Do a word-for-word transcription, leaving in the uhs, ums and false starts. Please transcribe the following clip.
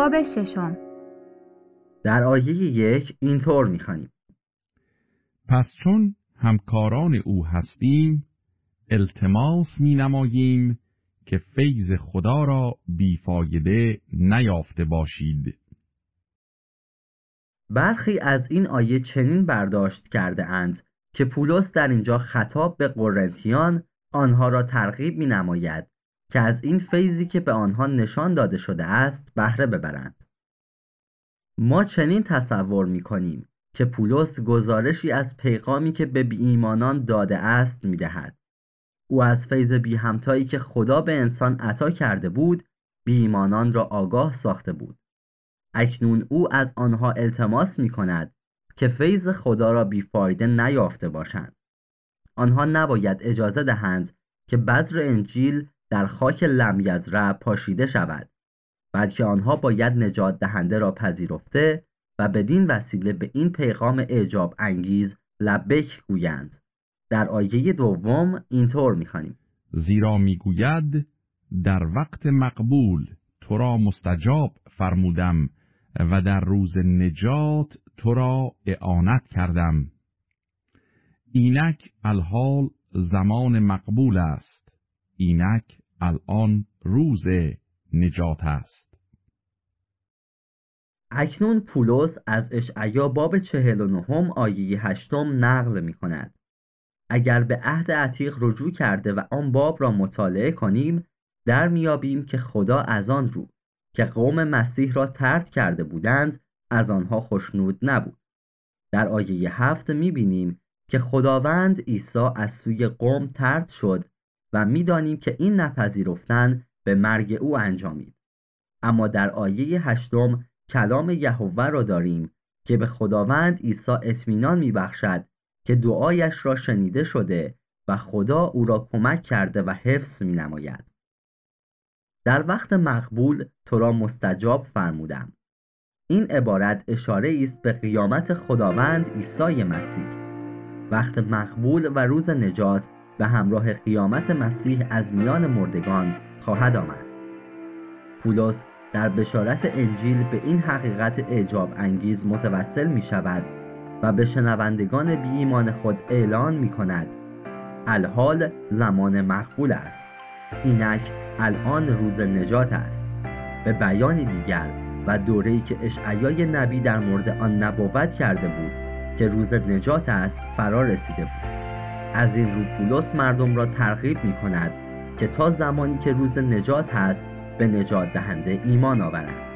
باب ششم. در آیه یک اینطور می‌خوانیم: پس چون همکاران او هستیم، التماس می نماییم که فیض خدا را بیفایده نیافته باشید. برخی از این آیه چنین برداشت کرده اند که پولس در اینجا خطاب به قرنتیان آنها را ترغیب می نماید که از این فیضی که به آنها نشان داده شده است بهره ببرند. ما چنین تصور می کنیم که پولس گزارشی از پیغامی که به بی ایمانان داده است می دهد. او از فیض بی همتایی که خدا به انسان عطا کرده بود بی ایمانان را آگاه ساخته بود. اکنون او از آنها التماس می کند که فیض خدا را بیفایده نیافته باشند. آنها نباید اجازه دهند که بذر انجیل در خاک لم یزرع پاشیده شود، بلکه آنها باید نجات دهنده را پذیرفته و بدین وسیله به این پیغام اعجاب انگیز لبیک گویند. در آیه دوم اینطور می‌خوانیم: زیرا میگوید در وقت مقبول تو را مستجاب فرمودم و در روز نجات تو را اعانت کردم. اینک الحال زمان مقبول است، اینک الان روز نجات است. اکنون پولس از اشعیا باب چهل و نهم آیه هشتم نقل می کند: اگر به عهد عتیق رجوع کرده و آن باب را مطالعه کنیم، در میابیم که خدا از آن رو که قوم مسیح را طرد کرده بودند از آنها خوشنود نبود. در آیه هفت میبینیم که خداوند عیسی از سوی قوم طرد شد و میدانیم که این نپذیرفتن به مرگ او انجامید. اما در آیه هشتم کلام یهوه را داریم که به خداوند عیسی اطمینان میبخشد که دعایش را شنیده شده و خدا او را کمک کرده و حفظ می نماید. در وقت مقبول تو را مستجاب فرمودم. این عبارت اشاره است به قیامت خداوند عیسی مسیح. وقت مقبول و روز نجات به همراه قیامت مسیح از میان مردگان خواهد آمد. پولس در بشارت انجیل به این حقیقت اعجاب انگیز متوسل می شود و به شنوندگان بی ایمان خود اعلان می کند: الحال زمان مقبول است، اینک الان روز نجات است. به بیان دیگر و دوره‌ای که اشعیای نبی در مورد آن نبوت کرده بود که روز نجات است فرا رسیده بود. از این رو پولس مردم را ترغیب می کند که تا زمانی که روز نجات هست به نجات دهنده ایمان آورند.